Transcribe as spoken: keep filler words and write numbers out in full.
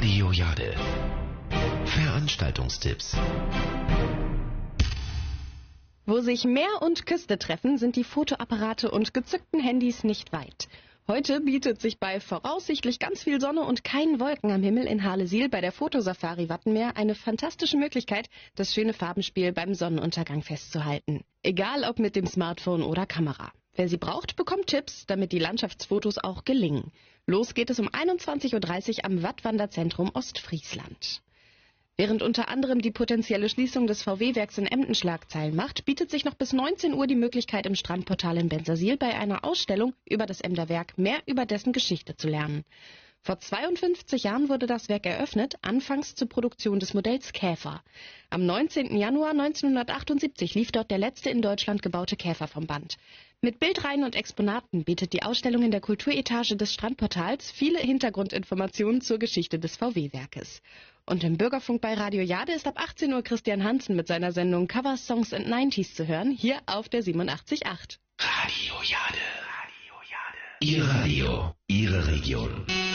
Radio Jade. Veranstaltungstipps. Wo sich Meer und Küste treffen, sind die Fotoapparate und gezückten Handys nicht weit. Heute bietet sich bei voraussichtlich ganz viel Sonne und keinen Wolken am Himmel in Harlesiel bei der Fotosafari Wattenmeer eine fantastische Möglichkeit, das schöne Farbenspiel beim Sonnenuntergang festzuhalten. Egal ob mit dem Smartphone oder Kamera. Wer sie braucht, bekommt Tipps, damit die Landschaftsfotos auch gelingen. Los geht es um einundzwanzig Uhr dreißig am Wattwanderzentrum Ostfriesland. Während unter anderem die potenzielle Schließung des V W-Werks in Emden Schlagzeilen macht, bietet sich noch bis neunzehn Uhr die Möglichkeit, im Strandportal in Bensersiel bei einer Ausstellung über das Emder Werk mehr über dessen Geschichte zu lernen. Vor zweiundfünfzig Jahren wurde das Werk eröffnet, anfangs zur Produktion des Modells Käfer. Am neunzehnten Januar neunzehnhundertachtundsiebzig lief dort der letzte in Deutschland gebaute Käfer vom Band. Mit Bildreihen und Exponaten bietet die Ausstellung in der Kulturetage des Strandportals viele Hintergrundinformationen zur Geschichte des V W-Werkes. Und im Bürgerfunk bei Radio Jade ist ab achtzehn Uhr Christian Hansen mit seiner Sendung Cover Songs and neunziger zu hören, hier auf der siebenundachtzig Komma acht. Radio Jade. Radio Jade. Ihr Radio, Ihre Region.